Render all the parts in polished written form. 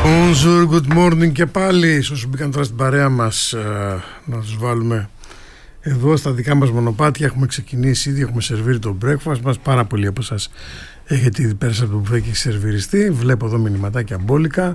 Bonjour, good morning και πάλι. Όσοι μπήκαν τώρα στην παρέα μας, να τους βάλουμε εδώ στα δικά μας μονοπάτια. Έχουμε ξεκινήσει ήδη, έχουμε σερβίρει το breakfast μας. Πάρα πολλοί από εσάς έχετε ήδη πέρασε από το μπουφέ και έχει σερβιριστεί. Βλέπω εδώ μηνυματάκια μπόλικα.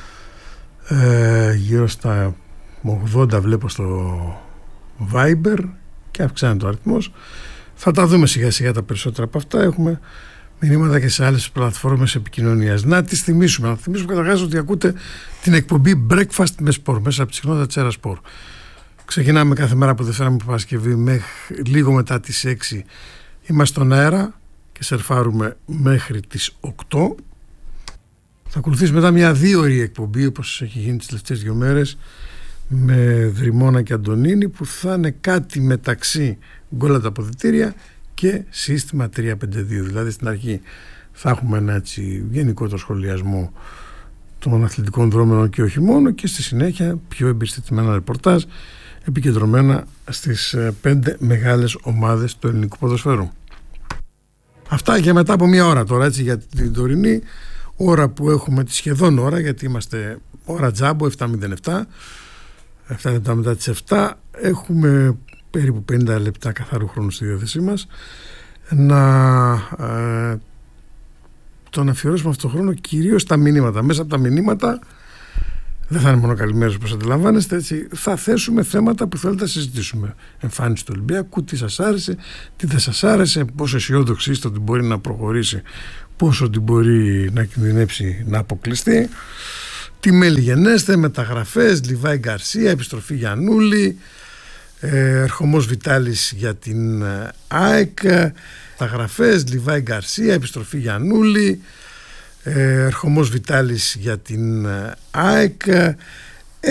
Γύρω στα 80 βλέπω στο Viber και αυξάνεται ο αριθμός. Θα τα δούμε σιγά σιγά τα περισσότερα από αυτά. Έχουμε μηνύματα και σε άλλες πλατφόρμες επικοινωνίας. Να τις θυμίσουμε. Να θυμίσουμε καταρχάς ότι ακούτε την εκπομπή Breakfast με Σπορ μέσα από τη συχνότητα Τσέρα Σπορ. Ξεκινάμε κάθε μέρα από Δευτέρα με Παρασκευή λίγο μετά τις 6. Είμαστε στον αέρα και σερφάρουμε μέχρι τις 8. Θα ακολουθήσει μετά μια 2ωρη εκπομπή, όπως έχει γίνει τις τελευταίες 2 μέρες, με Δρυμώνα και Αντωνίνη, που θα είναι κάτι μεταξύ γκόλα τα αποδυτήρια και σύστημα 352. Δηλαδή στην αρχή θα έχουμε ένα έτσι γενικότερο σχολιασμό των αθλητικών δρόμενων και όχι μόνο, και στη συνέχεια πιο εμπεριστατωμένα ρεπορτάζ επικεντρωμένα στις 5 μεγάλες ομάδες του ελληνικού ποδοσφαίρου. Αυτά και μετά από μια ώρα τώρα, έτσι, για την τωρινή ώρα που έχουμε, τη σχεδόν ώρα, γιατί είμαστε ώρα τζάμπο, 7:07, 7 λεπτά μετά τις 7. Έχουμε περίπου 50 λεπτά καθαρού χρόνου στη διάθεσή μας. Τον αφιερώσουμε αυτόν τον χρόνο κυρίως στα μηνύματα. Μέσα από τα μηνύματα, δεν θα είναι μόνο καλημέρες όπως αντιλαμβάνεστε, έτσι, θα θέσουμε θέματα που θέλετε να συζητήσουμε. Εμφάνιση του Ολυμπιακού, τι σας άρεσε, τι δεν σας άρεσε, πόσο αισιόδοξοι είστε ότι μπορεί να προχωρήσει, πόσο ότι μπορεί να κινδυνεύσει να αποκλειστεί, τι μέλη γενέστε, μεταγραφές, Λιβάη Γκαρσία, επιστροφή Γιαννούλη, ερχομός Βιτάλης για την ΑΕΚ, μεταγραφές, Λιβάη Γκαρσία, επιστροφή Γιαννούλη, ερχομός Βιτάλης για την ΑΕΚ,